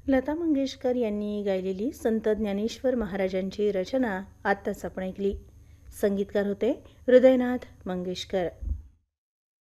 लता मंगेशकर यांनी गायलेली संत ज्ञानेश्वर महाराजांची रचना आत्ताच आपण ऐकली. संगीतकार होते हृदयनाथ मंगेशकर.